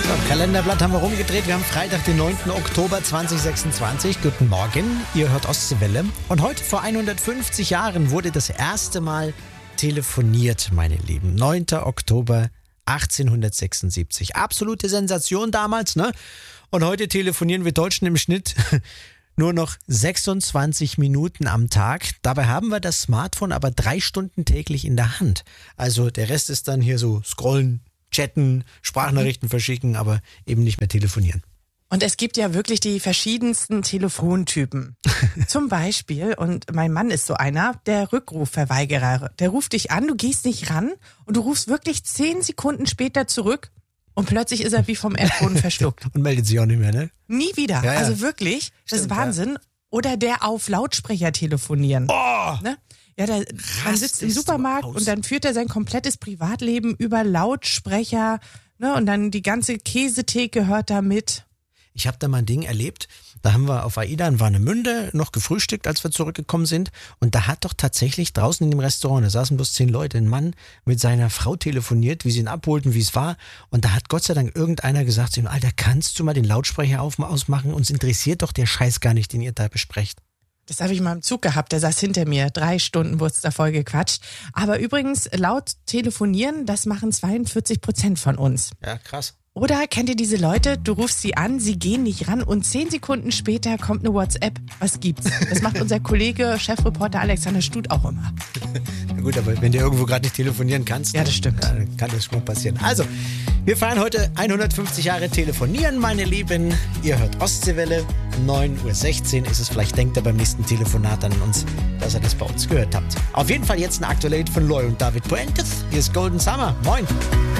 So, Kalenderblatt haben wir rumgedreht. Wir haben Freitag, den 9. Oktober 2026. Guten Morgen, ihr hört Ostseewelle. Und heute vor 150 Jahren wurde das erste Mal telefoniert, meine Lieben. 9. Oktober 1876. Absolute Sensation damals, ne? Und heute telefonieren wir Deutschen im Schnitt nur noch 26 Minuten am Tag. Dabei haben wir das Smartphone aber 3 Stunden täglich in der Hand. Also der Rest ist dann hier so scrollen, chatten, Sprachnachrichten verschicken, aber eben nicht mehr telefonieren. Und es gibt ja wirklich die verschiedensten Telefontypen. Zum Beispiel, und mein Mann ist so einer, der Rückrufverweigerer. Der ruft dich an, du gehst nicht ran und du rufst wirklich 10 Sekunden später zurück und plötzlich ist er wie vom Erdboden verschluckt. Und meldet sich auch nicht mehr, ne? Nie wieder. Ja, ja. Also wirklich, das ist Wahnsinn. Ja. Oder der auf Lautsprecher telefonieren. Oh! Ne? Ja, man sitzt im Supermarkt und dann führt er sein komplettes Privatleben über Lautsprecher, ne? Und dann die ganze Käsetheke hört da mit. Ich habe da mal ein Ding erlebt, da haben wir auf AIDA in Warnemünde noch gefrühstückt, als wir zurückgekommen sind. Und da hat doch tatsächlich draußen in dem Restaurant, da saßen bloß 10 Leute, ein Mann mit seiner Frau telefoniert, wie sie ihn abholten, wie es war. Und da hat Gott sei Dank irgendeiner gesagt zu ihm, Alter, kannst du mal den Lautsprecher ausmachen? Uns interessiert doch der Scheiß gar nicht, den ihr da besprecht. Das habe ich mal im Zug gehabt, der saß hinter mir. 3 Stunden wurde es da voll gequatscht. Aber übrigens, laut telefonieren, das machen 42% von uns. Ja, krass. Oder kennt ihr diese Leute, du rufst sie an, sie gehen nicht ran und 10 Sekunden später kommt eine WhatsApp. Was gibt's? Das macht unser Kollege, Chefreporter Alexander Stut auch immer. Na gut, aber wenn du irgendwo gerade nicht telefonieren kannst, ja, das stimmt. Dann kann das schon mal passieren. Also, wir feiern heute 150 Jahre Telefonieren, meine Lieben. Ihr hört Ostseewelle, 9.16 Uhr ist es. Vielleicht denkt ihr beim nächsten Telefonat an uns, dass ihr das bei uns gehört habt. Auf jeden Fall jetzt ein aktuelles von Loy und David Puentes. Hier ist Golden Summer. Moin.